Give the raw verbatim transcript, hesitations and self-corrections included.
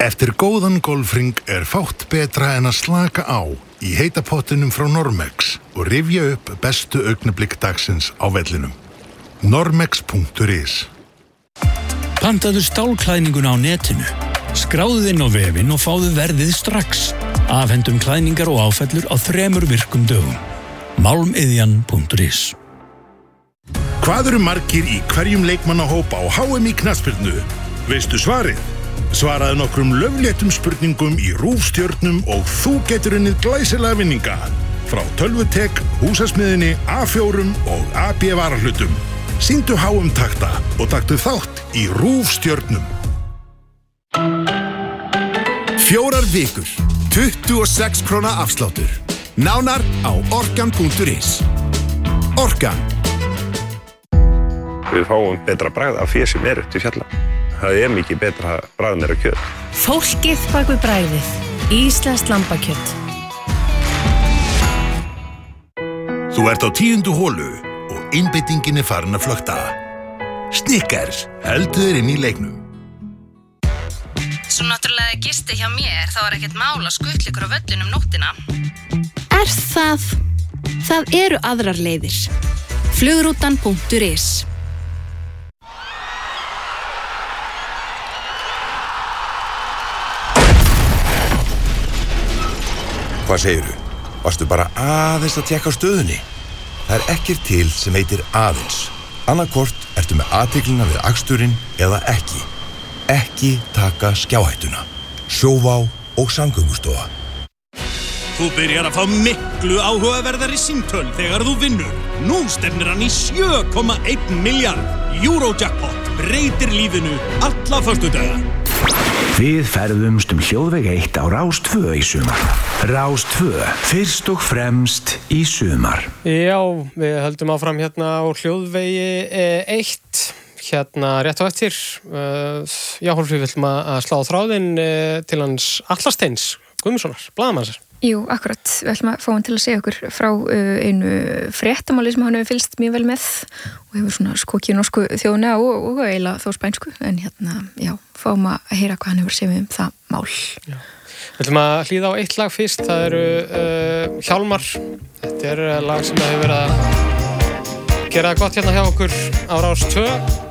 Eftir góðan golfring er fátt betra en að slaka á í heita pottinum frá Normex og rifja upp bestu augnablik dagsins á vellinum. normex punktur is Pantaðu stálklæðninguna á netinu. Skráðu inn á vefinn og fáðu verðið strax. Afhendum klæðningar og áfellur á þremur virkum dögum. málmiðjan punktur is Hvað eru margir í hverjum leikmannahóp á H M í knattspyrnu? Veistu svarið? Svaraðu nokkrum löfléttum spurningum í rúfstjörnum og þú getur unnið glæsilega vinninga frá Tölvutek, Húsasmiðjunni, A fjórum og A B varahlutum. Sýndu H M takta og taktu þátt í rúfstjörnum. Fjórar vikur, tuttugu og sex króna afsláttur. Nánar á orkan punktur is. Orkan. Við fáum betra bragð af fé sem er upp til fjalla. Það er mikið betra bragð meira kjöt. Fólkið bak við bragðið. Íslenskt lambakjöt. Þú ert á tíundu holu og einbeitingin er farin að flökta. Snickers, heldur þér inn í leiknum. Svo náttúrulega gisti hjá mér, þá er ekkert mál að skutla ykkur á völlunum nóttina. Er það? Það eru aðrar leiðir. flugrútan punktur is Hvað segirðu? Varstu bara aðeins að tékka á stöðunni? Það er ekkert til sem heitir aðeins. Annarkvort ertu með athyglina við aksturinn eða ekki. Ekki taka skjáhættuna. Sjóvá og Samgöngustofa. Þú byrjar að fá miklu áhugaverðari símtöl þegar þú vinnur. Nú stefnir hann í sjö komma einn milljarð. Eurojackpot breytir lífinu alla föstudaga. Við ferðumst um hljóðveg eitt á Rás tvö í sumar. Rás tvö, fyrst og fremst í sumar. Já, við höldum áfram hérna á hljóðvegi eitt, hérna rétt á eftir. Já, Hólfríður, við ætlum að slá þráðinn til hans Atla Steins Guðmundssonar, blaðamanns. Jú, akkurat. Við ætlum að fá hann til að segja okkur frá uh, einu fréttamáli sem hann hefur fylgst mjög vel með og hefur svona skokið norsku þjóðuna og, og eiginlega þó spænsku, en hérna, já, fáum að heyra hvað hann hefur segið um það mál. Já. Við ætlum að hlýða á eitt lag fyrst, það eru uh, Hjálmar. Þetta er lag sem hefur verið að gera það gott hérna hjá okkur á Rás tvö.